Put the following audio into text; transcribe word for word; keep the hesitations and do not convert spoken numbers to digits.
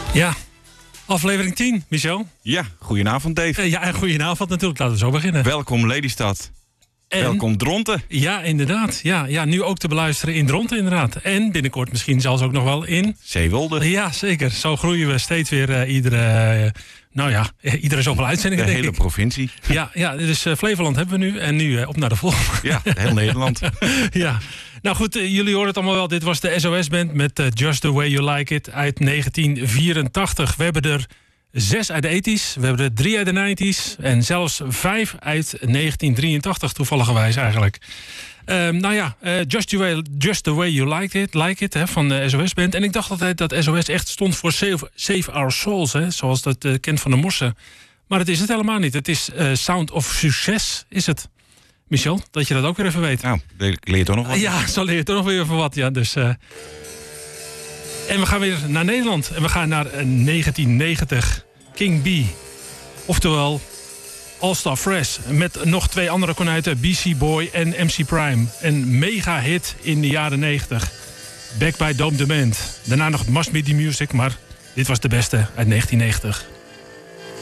Ja, aflevering tien, Michel. Ja, goedenavond Dave. Uh, ja, en goedenavond natuurlijk. Laten we zo beginnen. Welkom Lelystad. En, welkom Dronten. Ja, inderdaad. Ja, ja, nu ook te beluisteren in Dronten inderdaad. En binnenkort misschien zelfs ook nog wel in... Zeewolde. Ja, zeker. Zo groeien we steeds weer uh, iedere... Uh, nou ja, iedere zoveel uitzendingen, de denk hele ik. provincie. Ja, ja, dus uh, Flevoland hebben we nu. En nu uh, op naar de volgende. Ja, heel Nederland. Ja. Nou goed, uh, jullie horen het allemaal wel. Dit was de S O S-band met uh, Just The Way You Like It uit negentien vierentachtig. We hebben er zes uit de eighties, we hebben er drie uit de nineties... en zelfs vijf uit negentien drieëntachtig, toevalligerwijs eigenlijk. Uh, nou ja, uh, Just, the way, Just The Way You Like It, like it hè, van de S O S-band. En ik dacht altijd dat S O S echt stond voor Save, save Our Souls, hè, zoals dat uh, kent van de Mossen. Maar het is het helemaal niet. Het is uh, Sound of Success, is het. Michel, dat je dat ook weer even weet. Nou, ik leer toch nog wat. Ja, zo leer je toch nog weer even wat, ja. Dus, uh... En we gaan weer naar Nederland. En we gaan naar uh, negentien negentig. King B. Oftewel... All Star Fresh, met nog twee andere konijnen, B C Boy en M C Prime. Een mega hit in de jaren negentig. Back by Dome Demand. Daarna nog Must Be The Music, maar dit was de beste uit negentien negentig.